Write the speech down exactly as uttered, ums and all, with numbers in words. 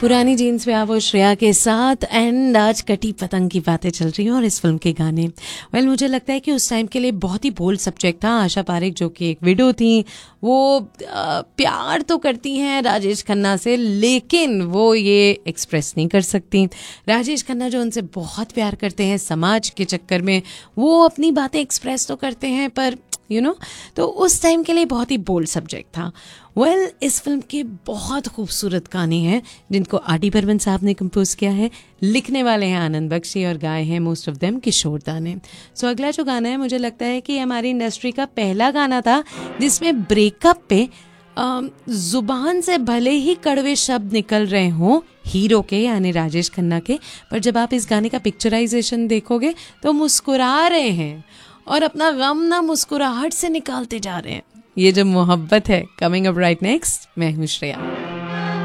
पुरानी जीन्स पे आप वो श्रेया के साथ एंड आज कटी पतंग की बातें चल रही हैं और इस फिल्म के गाने। वेल well, मुझे लगता है कि उस टाइम के लिए बहुत ही बोल्ड सब्जेक्ट था। आशा पारेख जो कि एक विडो थी, वो आ, प्यार तो करती हैं राजेश खन्ना से, लेकिन वो ये एक्सप्रेस नहीं कर सकती। राजेश खन्ना जो उनसे बहुत प्यार करते हैं, समाज के चक्कर में वो अपनी बातें एक्सप्रेस तो करते हैं, पर यू you नो know, तो उस टाइम के लिए बहुत ही बोल्ड सब्जेक्ट था। वेल well, इस फिल्म के बहुत खूबसूरत गाने हैं जिनको आर डी बर्मन साहब ने कंपोज किया है। लिखने वाले हैं आनंद बख्शी और गाए हैं मोस्ट ऑफ देम किशोर दा ने। सो so, अगला जो गाना है, मुझे लगता है कि हमारी इंडस्ट्री का पहला गाना था जिसमें ब्रेकअप पे जुबान से भले ही कड़वे शब्द निकल रहे हों हीरो के यानी राजेश खन्ना के, पर जब आप इस गाने का पिक्चराइजेशन देखोगे तो मुस्कुरा रहे हैं और अपना गम ना मुस्कुराहट से निकालते जा रहे हैं। ये जो मोहब्बत है, कमिंग अप राइट नेक्स्ट। मैं हूँ श्रेया।